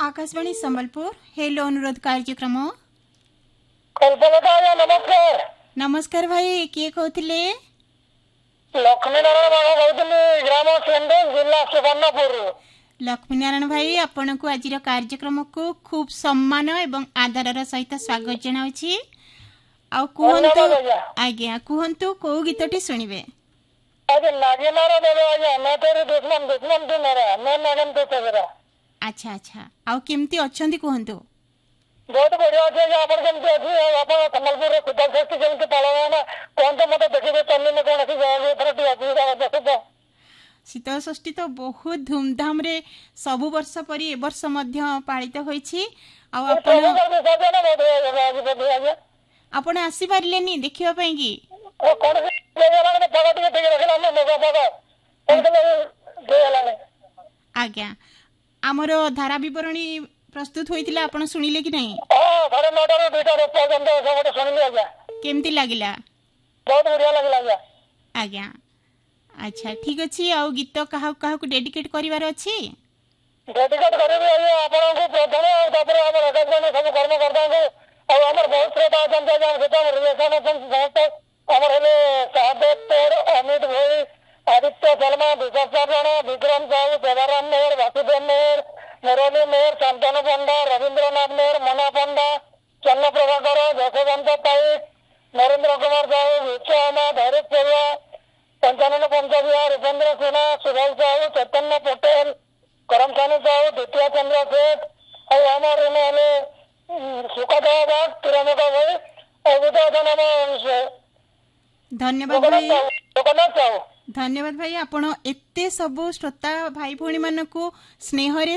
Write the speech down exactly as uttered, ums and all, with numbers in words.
Akashvani Sambalpur hello अनुरोध कार्यक्रम। नमस्कार नमस्कार भाई, किए कहते? लक्ष्मी नारायण ग्राम जिला सुवर्णपुर। लक्ष्मी नारायण भाई, आपण को आज कार्यक्रम को खूब सम्मान एवं आदर सहित स्वागत जनावछि। आ कहंतु आज्ञा कहंतु को गीतटी सुनिबे? आज नागिनारा देबे आज्ञा, मैं तेरे दुश्मन दुश्मन तू मेरा, मैं नागन तू तेरा। अच्छा अच्छा, आ केमती अछंती कहंतु? बहुत बढ़िया अच्छे जे आपण केमती अछि, आपण संबलपुर रे खुदा सृष्टि केमती पालन ना कोन तो मते देखिबे तन्ने ने कोन अछि जे थरटी अछि देखो। शीतल षष्ठी तो बहुत धूमधाम रे सबु वर्ष परी ए वर्ष मध्य पालित होईछि। आ आपण आपण आसी पारलेनी देखिबा पई की? ओ कोन से जगह ने पगा टिके टिके रखला ने मगा पगा कोन दे हलाने। आज्ञा हमर धारा विवरणी प्रस्तुत होइतिला, आपण सुनिले कि नहीं? हां, साढ़े नौ टा दुईटा रे पर्यंत सबटे सुनिले आज्ञा। केमती लागिला? बहुत बढ़िया लागला आज्ञा। आज्ञा अच्छा ठीक अछि। आ गीत काहा काहा को डेडिकेट करिवार अछि? डेडिकेट करबे आज्ञा आपण को प्रथम आ तापर हमर अगजने सब कर्म करदा को आ हमर बहुत श्रोता जनता जन सेता रिलेशन संस्थ हमर हेले साहदेव तोर अमित भाई, आदित्य शर्मा, विकास राणा, विक्रम साहू, देवाराम मेहर, वासुदेव मेहर, मुरली मेहर, शांतनु पंडा, रविंद्रनाथ मेहर, मना पंडा, चन्न प्रभाकर, जशवंत पाइक, नरेंद्र कुमार साहू, विश्वमा, धैर्य सेवा, पंचानन पंचबिहार, रुपेंद्र सिन्हा, सुभाष साहू, चैतन्य पटेल, करमसानी साहू, द्वितीय चंद्र सेठ और हमारे हेले सुखदेव बाग, तिरमुका भाई धन्यवाद भाई। जगन्नाथ साहू धन्यवाद भाई, आपण एते सब श्रोता भाई भौणी मानकु स्नेह रे